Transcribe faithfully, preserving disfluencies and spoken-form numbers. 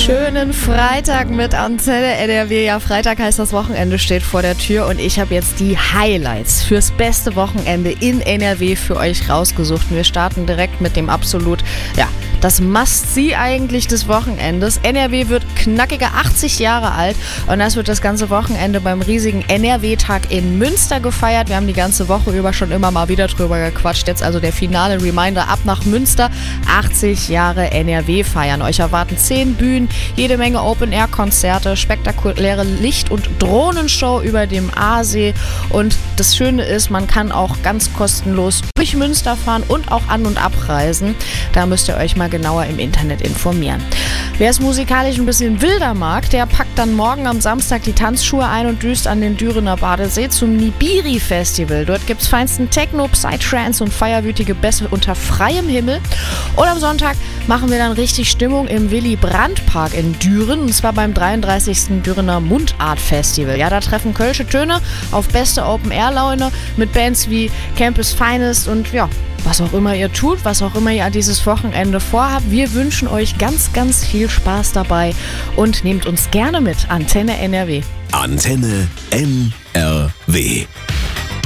Schönen Freitag mit Antenne N R W. Ja, Freitag heißt, das Wochenende steht vor der Tür und ich habe jetzt die Highlights fürs beste Wochenende in N R W für euch rausgesucht. Wir starten direkt mit dem absolut, ja, das Must-See eigentlich des Wochenendes. N R W wird knackige achtzig Jahre alt und das wird das ganze Wochenende beim riesigen N R W-Tag in Münster gefeiert. Wir haben die ganze Woche über schon immer mal wieder drüber gequatscht. Jetzt also der finale Reminder ab nach Münster. achtzig Jahre N R W feiern. Euch erwarten zehn Bühnen, jede Menge Open-Air-Konzerte, spektakuläre Licht- und Drohnenshow über dem Aasee. Und das Schöne ist, man kann auch ganz kostenlos durch Münster fahren und auch an- und abreisen. Da müsst ihr euch mal genauer im Internet informieren. Wer es musikalisch ein bisschen wilder mag, der packt dann morgen am Samstag die Tanzschuhe ein und düst an den Dürener Badesee zum Nibiri-Festival. Dort gibt's feinsten Techno, Psytrance und feierwütige Bässe unter freiem Himmel. Und am Sonntag machen wir dann richtig Stimmung im Willy-Brandt-Park in Düren, und zwar beim dreiunddreißigsten Dürener Mundart-Festival. Ja, da treffen kölsche Töne auf beste Open-Air-Laune mit Bands wie Campus Finest und ja, was auch immer ihr tut, was auch immer ihr an dieses Wochenende vorhabt. Wir wünschen euch ganz, ganz viel Spaß dabei und nehmt uns gerne mit. Antenne N R W. Antenne N R W.